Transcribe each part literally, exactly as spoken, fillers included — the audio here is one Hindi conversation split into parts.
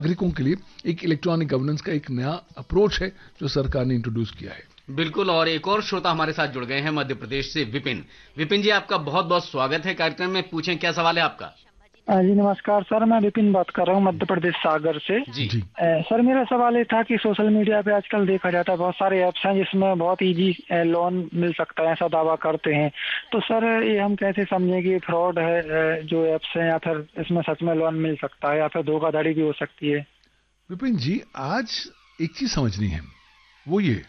नागरिकों के लिए एक इलेक्ट्रॉनिक गवर्नेंस का एक नया अप्रोच है जो सरकार ने इंट्रोड्यूस किया है। बिल्कुल। और एक और श्रोता हमारे साथ जुड़ गए हैं मध्य प्रदेश से, विपिन। विपिन जी, आपका बहुत बहुत स्वागत है कार्यक्रम में। पूछें, क्या सवाल है आपका? जी नमस्कार सर, मैं विपिन बात कर रहा हूँ मध्य प्रदेश सागर से। जी जी ए, सर मेरा सवाल ये था कि सोशल मीडिया पे आजकल देखा जाता है बहुत सारे ऐप्स हैं जिसमें बहुत इजी लोन मिल सकता है, ऐसा दावा करते हैं। तो सर ये हम कैसे समझें कि फ्रॉड है जो ऐप्स हैं, या फिर इसमें सच में लोन मिल सकता है, या फिर धोखाधड़ी भी हो सकती है? विपिन जी, आज एक चीज समझनी है, वो ये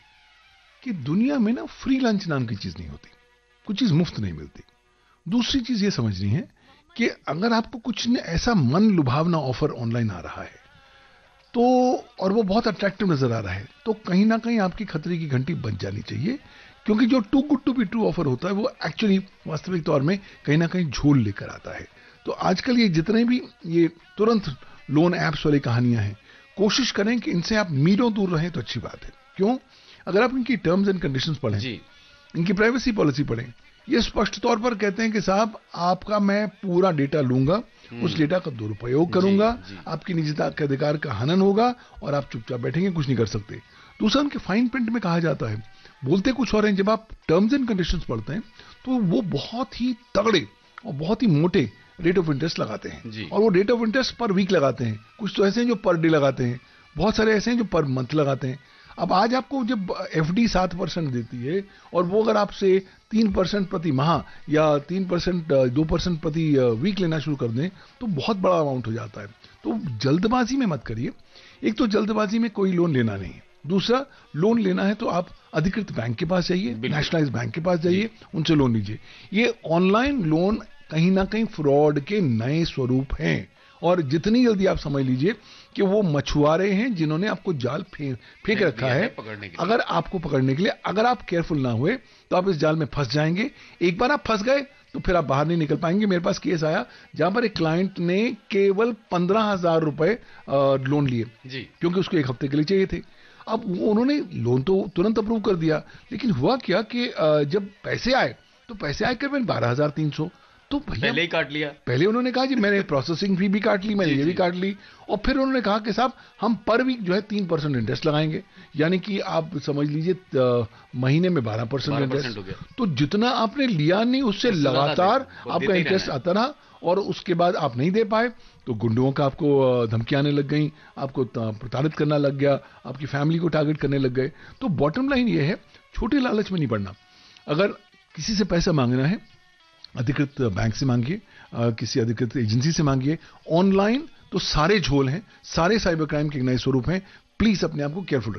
कि दुनिया में ना फ्री लंच नाम की चीज नहीं होती, कुछ चीज मुफ्त नहीं मिलती। दूसरी चीज ये समझनी है कि अगर आपको कुछ न ऐसा मन लुभावना ऑफर ऑनलाइन आ रहा है तो, और वो बहुत अट्रैक्टिव नजर आ रहा है, तो कहीं ना कहीं आपकी खतरे की घंटी बज जानी चाहिए, क्योंकि जो to good to be true offer होता है वो एक्चुअली वास्तविक तौर में कहीं ना कहीं झोल लेकर आता है। तो आजकल ये जितने भी ये तुरंत लोन एप्स वाली कहानियां हैं, कोशिश करें कि इनसे आप मीलों दूर रहें तो अच्छी बात है। क्यों? अगर आप इनकी टर्म्स एंड कंडीशंस पढ़ें जी, इनकी प्राइवेसी पॉलिसी पढ़ें, ये स्पष्ट तौर पर कहते हैं कि साहब आपका मैं पूरा डेटा लूंगा, उस डेटा का दुरुपयोग करूंगा, जी, जी. आपकी निजता के अधिकार का हनन होगा और आप चुपचाप बैठेंगे, कुछ नहीं कर सकते। दूसरा, उनके फाइन प्रिंट में कहा जाता है, बोलते कुछ और हैं, जब आप टर्म्स एंड कंडीशंस पढ़ते हैं तो वो बहुत ही तगड़े और बहुत ही मोटे रेट ऑफ इंटरेस्ट लगाते हैं, और वो रेट ऑफ इंटरेस्ट पर वीक लगाते हैं। कुछ तो ऐसे हैं जो पर डे लगाते हैं, बहुत सारे ऐसे हैं जो पर मंथ लगाते हैं। अब आज आपको जब एफडी सात परसेंट देती है और वो अगर आपसे तीन परसेंट प्रति माह या तीन परसेंट दो परसेंट प्रति वीक लेना शुरू कर दें तो बहुत बड़ा अमाउंट हो जाता है। तो जल्दबाजी में मत करिए। एक तो जल्दबाजी में कोई लोन लेना नहीं है, दूसरा लोन लेना है तो आप अधिकृत बैंक के पास जाइए, नेशनलाइज बैंक के पास जाइए, उनसे लोन लीजिए। ये ऑनलाइन लोन कहीं ना कहीं फ्रॉड के नए स्वरूप हैं, और जितनी जल्दी आप समझ लीजिए कि वो मछुआरे हैं जिन्होंने आपको जाल फेंक फेंक रखा है अगर आपको पकड़ने के लिए। अगर आप केयरफुल ना हुए तो आप इस जाल में फंस जाएंगे। एक बार आप फंस गए तो फिर आप बाहर नहीं निकल पाएंगे। मेरे पास केस आया जहां पर एक क्लाइंट ने केवल पंद्रह हजार रुपए लोन लिए, क्योंकि उसको एक हफ्ते के लिए चाहिए थे। अब उन्होंने लोन तो तुरंत अप्रूव कर दिया, लेकिन हुआ क्या कि जब पैसे आए तो पैसे आए करीबन बारह हजार तीन सौ, तो पहले ही काट लिया। पहले उन्होंने कहा जी मैंने प्रोसेसिंग फी भी काट ली, मैंने ये भी काट ली, और फिर उन्होंने कहा कि साहब हम पर वीक जो है तीन परसेंट इंटरेस्ट लगाएंगे, यानी कि आप समझ लीजिए महीने में बारह परसेंट इंटरेस्ट। तो जितना आपने लिया नहीं उससे लगातार आपका इंटरेस्ट आता रहा, और उसके बाद आप नहीं दे पाए तो गुंडों का आपको धमकी आने लग गई, आपको प्रताड़ित करना लग गया, आपकी फैमिली को टारगेट करने लग गए। तो बॉटम लाइन ये है, छोटे लालच में नहीं पड़ना। अगर किसी से पैसा मांगना है अधिकृत बैंक से मांगिए, किसी अधिकृत एजेंसी से मांगिए। ऑनलाइन तो सारे झोल हैं, सारे साइबर क्राइम के नए स्वरूप हैं। प्लीज अपने आप को केयरफुल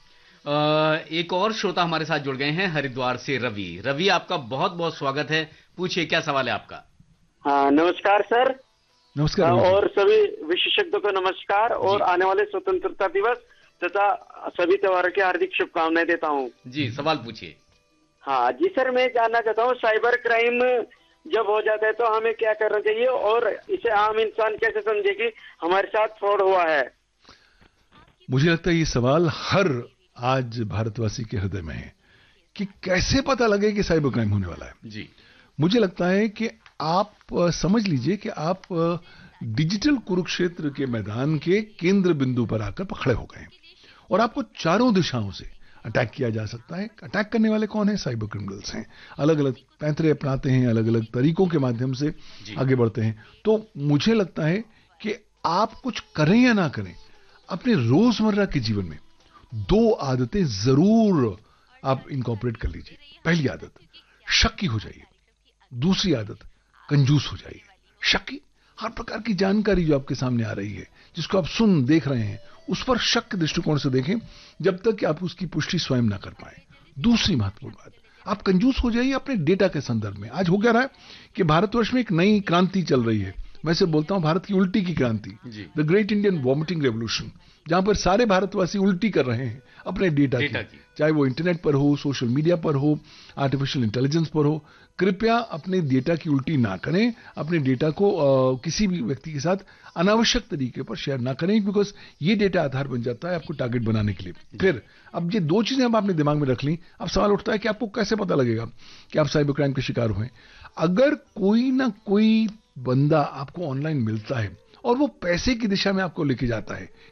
रखिए। एक और श्रोता हमारे साथ जुड़ गए हैं हरिद्वार से, रवि। रवि, आपका बहुत बहुत स्वागत है। पूछिए, क्या सवाल है आपका? हाँ, नमस्कार सर। नमस्कार। और सभी विशेषज्ञों को नमस्कार, और आने वाले स्वतंत्रता दिवस तथा सभी त्योहारों की हार्दिक शुभकामनाएं देता हूँ। जी, सवाल पूछिए। हाँ जी सर, मैं जानना चाहता हूँ साइबर क्राइम जब हो जाता है तो हमें क्या करना चाहिए, और इसे आम इंसान कैसे समझे कि हमारे साथ फ्रॉड हुआ है? मुझे लगता है ये सवाल हर आज भारतवासी के हृदय में है कि कैसे पता लगे कि साइबर क्राइम होने वाला है। जी, मुझे लगता है कि आप समझ लीजिए कि आप डिजिटल कुरुक्षेत्र के मैदान के केंद्र बिंदु पर आकर पकड़े हो गए, और आपको चारों दिशाओं से अटैक किया जा सकता है। अटैक करने वाले कौन है? साइबर क्रिमिनल्स हैं। अलग अलग पैंतरे अपनाते हैं, अलग अलग तरीकों के माध्यम से आगे बढ़ते हैं। तो मुझे लगता है कि आप कुछ करें या ना करें, अपने रोजमर्रा के जीवन में दो आदतें जरूर आप इनकॉर्पोरेट कर लीजिए। पहली आदत, शक्की हो जाइए। दूसरी आदत, कंजूस हो जाइए। शक्की, हर प्रकार की जानकारी जो आपके सामने आ रही है, जिसको आप सुन देख रहे हैं, उस पर शक के दृष्टिकोण से देखें जब तक कि आप उसकी पुष्टि स्वयं ना कर पाए। दूसरी महत्वपूर्ण बात, आप कंजूस हो जाइए अपने डेटा के संदर्भ में। आज हो क्या रहा है कि भारतवर्ष में एक नई क्रांति चल रही है, मैं से बोलता हूं भारत की उल्टी की क्रांति, the great Indian vomiting revolution, जहां पर सारे भारतवासी उल्टी कर रहे हैं अपने डेटा, डेटा की, की चाहे वो इंटरनेट पर हो, सोशल मीडिया पर हो, आर्टिफिशियल इंटेलिजेंस पर हो। कृपया अपने डेटा की उल्टी ना करें, अपने डेटा को आ, किसी भी व्यक्ति के साथ अनावश्यक तरीके पर शेयर ना करें, बिकॉज ये डेटा आधार बन जाता है आपको टारगेट बनाने के लिए। फिर अब ये दो चीजें अब आपने दिमाग में रख ली, अब सवाल उठता है कि आपको कैसे पता लगेगा कि आप साइबर क्राइम के शिकार हुए। अगर कोई ना कोई बंदा आपको ऑनलाइन मिलता है और वो पैसे की दिशा में आपको लेके जाता है